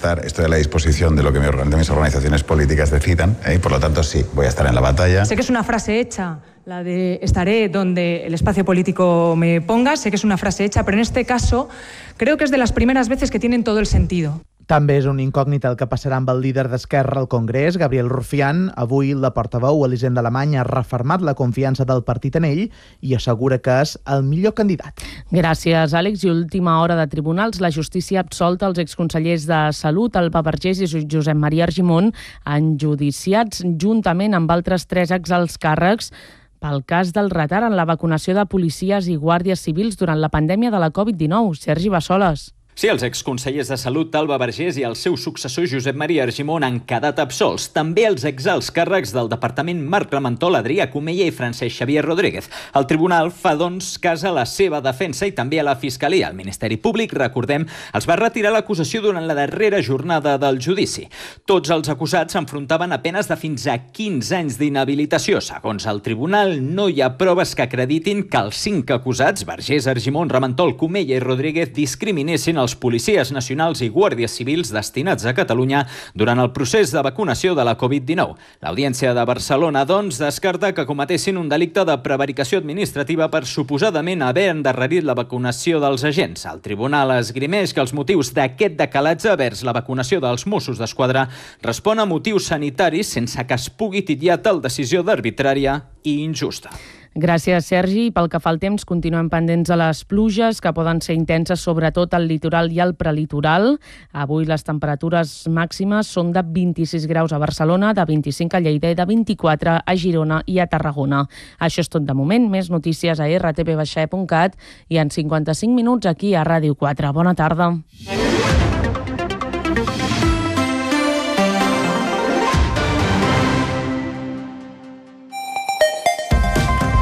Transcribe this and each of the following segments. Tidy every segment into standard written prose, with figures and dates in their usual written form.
estoy a la disposición de lo que mis organizaciones políticas decidan, y por lo tanto sí, voy a estar en la batalla. Sé que es una frase hecha, la de estaré donde el espacio político me ponga, sé que es una frase hecha, pero en este caso creo que es de las primeras veces que tienen todo el sentido. També és un incògnit el que passarà amb el líder d'Esquerra al Congrés, Gabriel Rufián. Avui la portaveu Elisenda Alemany ha refermat la confiança del partit en ell i assegura que és el millor candidat. Gràcies, Àlex. I última hora de tribunals. La justícia ha absolt els exconsellers de Salut, Alba Vergés i Josep Maria Argimon, enjudiciats juntament amb altres 3 exalts càrrecs pel cas del retard en la vacunació de policies i guàrdies civils durant la pandèmia de la Covid-19. Sergi Bassoles. Sí, els exconsellers de Salut, Alba Vergés, i el seu successor, Josep Maria Argimon, han quedat absolts. També els exalts càrrecs del Departament Marc Ramentol, Adrià Comella i Francesc Xavier Rodríguez. El tribunal fa, doncs, cas a la seva defensa i també a la Fiscalia. El Ministeri Públic, recordem, els va retirar l'acusació durant la darrera jornada del judici. Tots els acusats s'enfrontaven a penes de fins a 15 anys d'inhabilitació. Segons el tribunal, no hi ha proves que acreditin que els 5 acusats, Vergés, Argimon, Ramentol, Comella i Rodríguez, discriminessin els policies nacionals i guàrdies civils destinats a Catalunya durant el procés de vacunació de la Covid-19. L'Audiència de Barcelona, doncs, descarta que cometessin un delicte de prevaricació administrativa per suposadament haver endarrerit la vacunació dels agents. El tribunal esgrimeix que els motius d'aquest decalatge vers la vacunació dels Mossos d'Esquadra respon a motius sanitaris sense que es pugui titllar tal decisió d'arbitrària i injusta. Gràcies, Sergi. Pel que fa al temps, continuem pendents de les pluges, que poden ser intenses sobretot al litoral i al prelitoral. Avui les temperatures màximes són de 26 graus a Barcelona, de 25 a Lleida i de 24 a Girona i a Tarragona. Això és tot de moment. Més notícies a rtp.cat i en 55 minuts aquí a Ràdio 4. Bona tarda.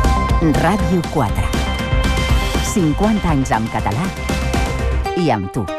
Ràdio 4. 50 anys amb català i amb tu.